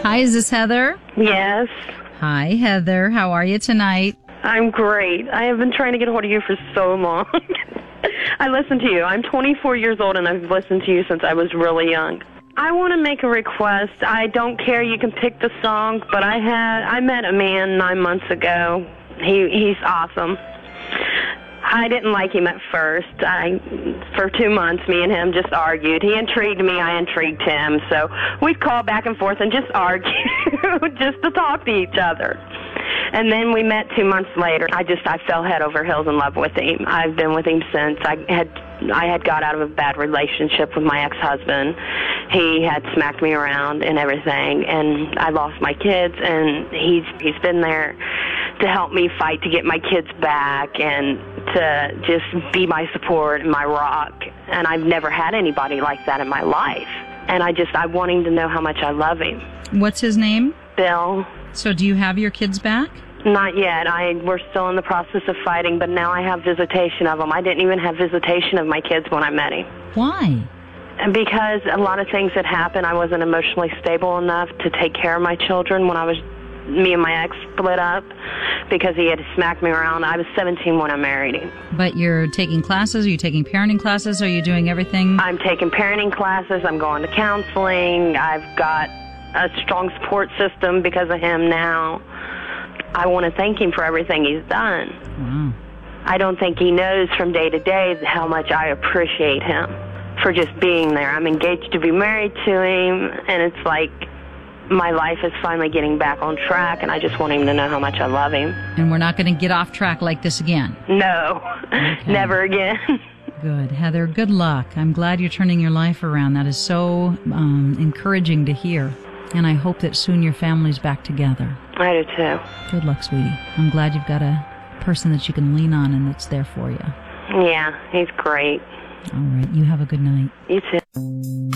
Hi, is this Heather? Yes. Hi, Heather. How are you tonight? I'm great. I have been trying to get a hold of you for so long. I listen to you. I'm 24 years old, and I've listened to you since I was really young. I want to make a request. I don't care. You can pick the song, but I met a man 9 months ago. He's awesome. I didn't like him at first. For 2 months, me and him just argued. He intrigued me, I intrigued him. So we'd call back and forth and just argue, just to talk to each other. And then we met 2 months later. I fell head over heels in love with him. I've been with him since I had got out of a bad relationship with my ex-husband. He had smacked me around and everything, and I lost my kids, and he's been there to help me fight to get my kids back and to just be my support and my rock. And I've never had anybody like that in my life. And I'm wanting to know how much I love him. What's his name? Bill. So do you have your kids back? Not yet. We're still in the process of fighting, but now I have visitation of them. I didn't even have visitation of my kids when I met him. Why? Because a lot of things had happened. I wasn't emotionally stable enough to take care of my children when me and my ex split up because he had smacked me around. I was 17 when I married him. But you're taking classes? Are you taking parenting classes? Are you doing everything? I'm taking parenting classes. I'm going to counseling. I've got a strong support system because of him now. I want to thank him for everything he's done. Wow. I don't think he knows from day to day how much I appreciate him for just being there. I'm engaged to be married to him, and it's like my life is finally getting back on track, and I just want him to know how much I love him. And we're not going to get off track like this again? No, okay. Never again. Good. Heather, good luck. I'm glad you're turning your life around. That is so encouraging to hear. And I hope that soon your family's back together. I do too. Good luck, sweetie. I'm glad you've got a person that you can lean on and that's there for you. Yeah, he's great. All right. You have a good night. You too.